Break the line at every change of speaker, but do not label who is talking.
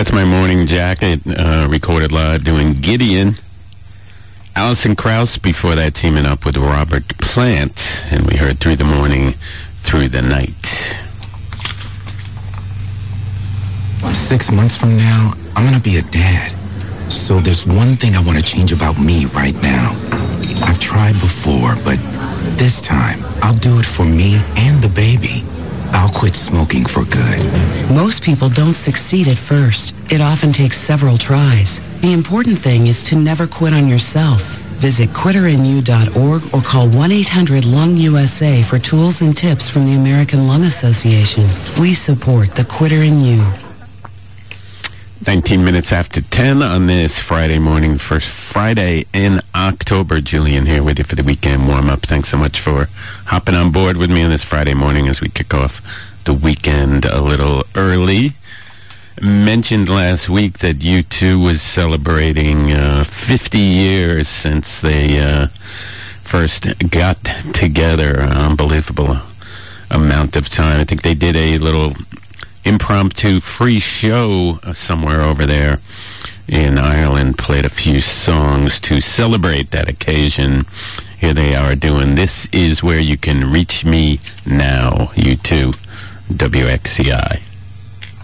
That's my morning jacket, recorded live doing Gideon. Alison Krauss before that teaming up with Robert Plant. And we heard Through the Morning, Through the Night.
6 months from now, I'm going to be a dad. So there's one thing I want to change about me right now. I've tried before, but this time, I'll do it for me and the baby. I'll quit smoking for good.
Most people don't succeed at first. It often takes several tries. The important thing is to never quit on yourself. Visit quitterinU.org or call 1-800-LUNG-USA for tools and tips from the American Lung Association. We support the Quitter in You.
19 minutes after 10 on this Friday morning, first Friday in October. Julian here with you for the weekend warm-up. Thanks so much for hopping on board with me on this Friday morning as we kick off the weekend a little early. Mentioned last week that U2 was celebrating 50 years since they first got together. Unbelievable amount of time. I think they did a little impromptu free show somewhere over there in Ireland, played a few songs to celebrate that occasion. Here they are doing This Is Where You Can Reach Me Now, U2, WXCI.